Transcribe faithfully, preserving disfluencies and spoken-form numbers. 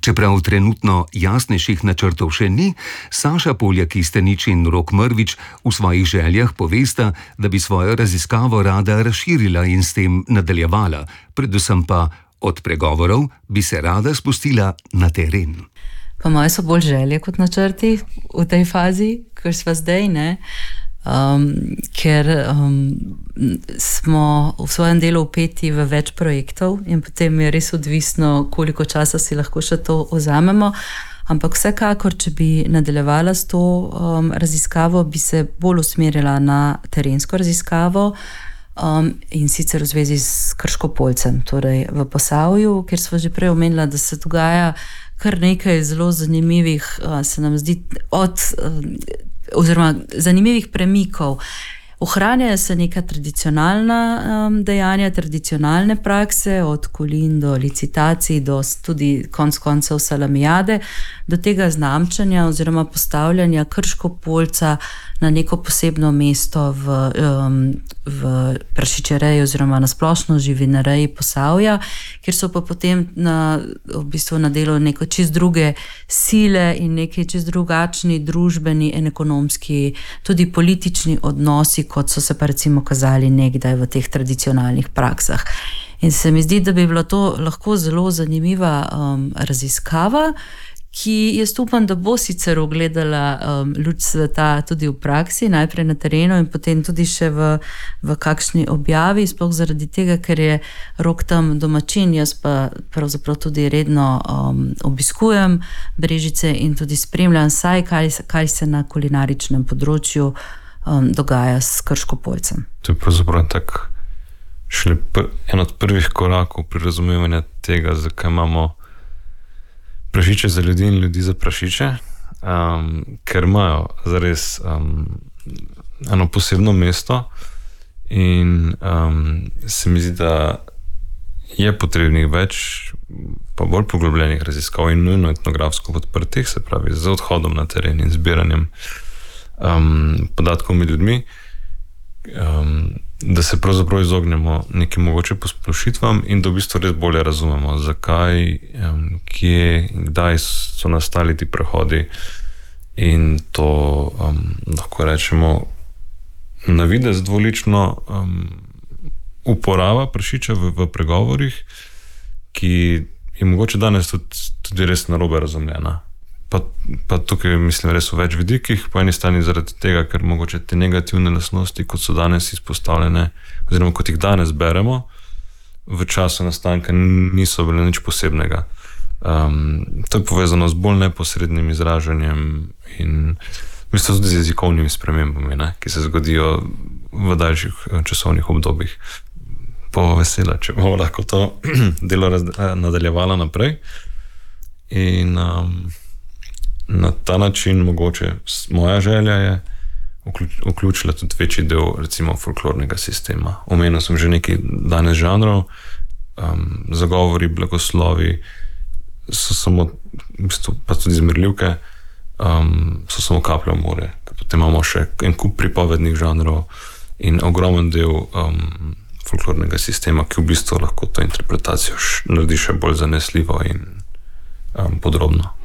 Čeprav trenutno jasnejših načrtov še ni, Saša Poljak-Kistenič in Rok Mrvič v svojih željah povesta, da bi svojo raziskavo rada razširila in s tem nadaljevala, predvsem pa od pregovorov bi se rada spustila na teren. Pa moje so bolj želje kot načrti v tej fazi, ker sva zdaj, ne? Um, ker um, smo v svojem delu vpeti v več projektov in potem je res odvisno, koliko časa si lahko še to vzamemo, ampak vsekakor, če bi nadaljevala s to um, raziskavo, bi se bolj usmerila na terensko raziskavo um, in sicer v zvezi s Krško-Poljcem, torej v Posavju, kjer smo že prej omenila, da se dogaja kar nekaj zelo zanimivih, uh, se nam zdi, od uh, oziroma zanimivih premikov. Ohranjajo se neka tradicionalna um, dejanja, tradicionalne prakse, od kolin do licitacij, do tudi konc koncev salamijade, do tega znamčanja oziroma postavljanja Krško-Poljca na neko posebno mesto v, um, v prašičereji oziroma na splošno živinoreji Posavja, kjer so pa potem na, v bistvu na delu neko čist druge sile in neki čist drugačni družbeni in ekonomski, tudi politični odnosi, kot so se pa recimo kazali nekdaj v teh tradicionalnih praksah. In se mi zdi, da bi bila to lahko zelo zanimiva um, raziskava, ki jaz upam, da bo sicer ugledala um, luč sveta tudi v praksi, najprej na terenu in potem tudi še v, v kakšni objavi, sploh zaradi tega, ker je Rok tam domačin, jaz pa pravzaprav tudi redno um, obiskujem Brežice in tudi spremljam saj, kaj, kaj se na kulinaričnem področju um, dogaja s Krško-Poljcem. To je pravzaprav tak šele pr- en od prvih korakov pri razumevanju tega, zakaj imamo prašiče za ljudi in ljudi za prašiče, um, ker imajo zares um, eno posebno mesto in um, se mi zdi, da je potrebnih več pa bolj poglobljenih raziskav in nujno etnografsko podprtih, se pravi z odhodom na teren in zbiranjem um, podatkov med ljudmi, um, da se pravzaprav izognemo nekim mogoče posplošitvam in da v bistvu res bolje razumemo, zakaj, um, kje in kdaj so nastali ti prehodi in to um, lahko rečemo na videz dvolično um, uporaba prašiča v, v pregovorih, ki je mogoče danes tudi, tudi res narobe razumljena. Pa, pa tukaj mislim res v več vidikih, po eni strani zaradi tega, ker mogoče te negativne lastnosti, kot so danes izpostavljene, oziroma kot jih danes beremo, v času nastanka niso bile nič posebnega. Um, to je povezano z bolj neposrednim izražanjem in mislim tudi z jezikovnimi spremembami, ne, ki se zgodijo v daljših časovnih obdobjih. Po vesela, če bomo lahko to delo raz, nadaljevala naprej in um, na ta način mogoče moja želja je vključila tudi večji del recimo folklornega sistema. Omenil sem že nekaj danes žanrov, um, zagovori, blagoslovi so samo, v bistvu, pa tudi zmerljivke, um, so samo kaplja v more. Potem imamo še en kup pripovednih žanrov in ogromen del um, folklornega sistema, ki v bistvu lahko to interpretacijo š, naredi še bolj zanesljivo in um, podrobno.